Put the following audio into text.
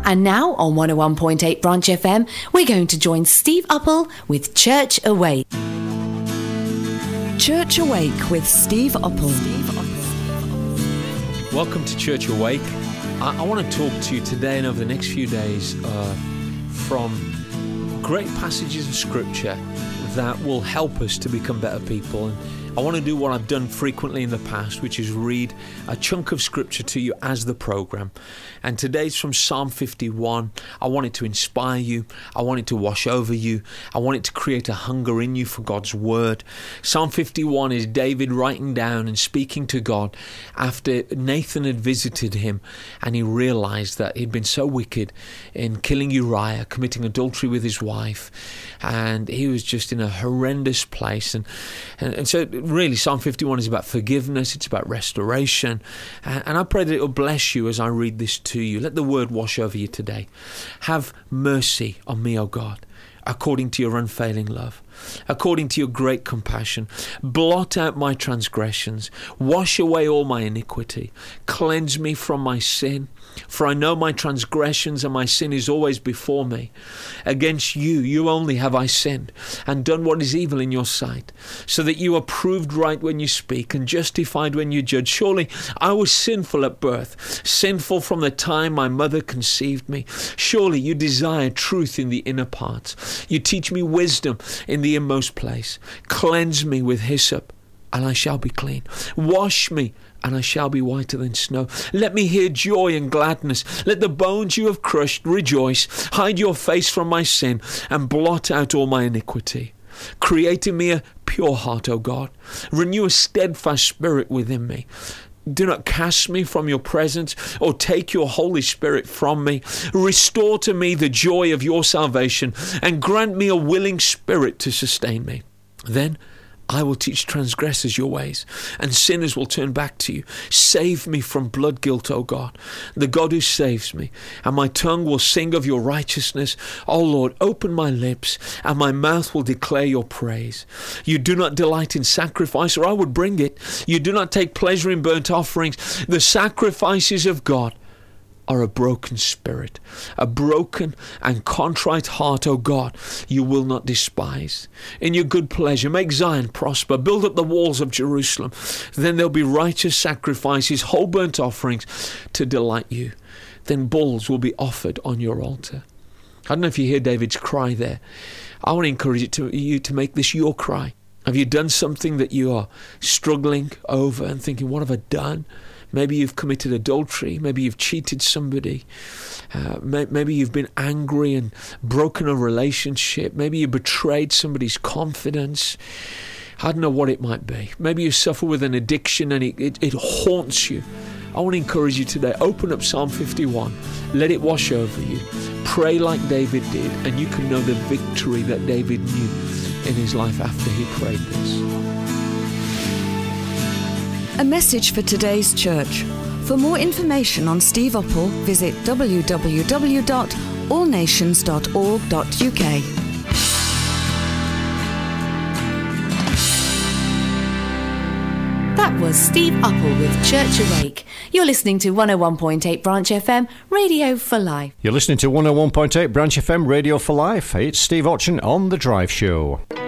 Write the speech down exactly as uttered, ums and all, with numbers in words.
And now on one oh one point eight Branch F M, we're going to join Steve Uppal with Church Awake. Church Awake with Steve Uppal. Welcome to Church Awake. I, I want to talk to you today and over the next few days uh, from great passages of Scripture that will help us to become better people. And I want to do what I've done frequently in the past, which is read a chunk of Scripture to you as the program. And today's from Psalm fifty-one. I want it to inspire you. I want it to wash over you. I want it to create a hunger in you for God's Word. Psalm fifty-one is David writing down and speaking to God after Nathan had visited him and he realized that he'd been so wicked in killing Uriah, committing adultery with his wife, and he was just in a horrendous place. And, and, and so really, Psalm fifty-one is about forgiveness, it's about restoration, and I pray that it will bless you as I read this to you. Let the Word wash over you today. Have mercy on me, O God, according to your unfailing love, according to your great compassion. Blot out my transgressions, wash away all my iniquity, cleanse me from my sin. For I know my transgressions and my sin is always before me. Against you, you only have I sinned, and done what is evil in your sight, so that you are proved right when you speak, and justified when you judge. Surely I was sinful at birth, sinful from the time my mother conceived me. Surely you desire truth in the inner parts. You teach me wisdom in the inmost place. Cleanse me with hyssop, and I shall be clean. Wash me, and I shall be whiter than snow. Let me hear joy and gladness. Let the bones you have crushed rejoice. Hide your face from my sin, and blot out all my iniquity. Create in me a pure heart, O God. Renew a steadfast spirit within me. Do not cast me from your presence, or take your Holy Spirit from me. Restore to me the joy of your salvation, and grant me a willing spirit to sustain me. Then I will teach transgressors your ways, and sinners will turn back to you. Save me from blood guilt, O God, the God who saves me, and my tongue will sing of your righteousness. O Lord, open my lips, and my mouth will declare your praise. You do not delight in sacrifice, or I would bring it. You do not take pleasure in burnt offerings. The sacrifices of God are a broken spirit, a broken and contrite heart, O God, you will not despise. In your good pleasure, make Zion prosper. Build up the walls of Jerusalem. Then there'll be righteous sacrifices, whole burnt offerings to delight you. Then bulls will be offered on your altar. I don't know if you hear David's cry there. I want to encourage you to, you to make this your cry. Have you done something that you are struggling over and thinking, what have I done? Maybe you've committed adultery. Maybe you've cheated somebody. Uh, may, maybe you've been angry and broken a relationship. Maybe you betrayed somebody's confidence. I don't know what it might be. Maybe you suffer with an addiction and it, it, it haunts you. I want to encourage you today. Open up Psalm fifty-one. Let it wash over you. Pray like David did, and you can know the victory that David knew in his life after he prayed this. A message for today's church. For more information on Steve Uppal, visit w w w dot all nations dot org dot u k. That was Steve Uppal with Church Awake. You're listening to one oh one point eight Branch F M, Radio for Life. You're listening to one oh one point eight Branch F M, Radio for Life. It's Steve Otchen on The Drive Show.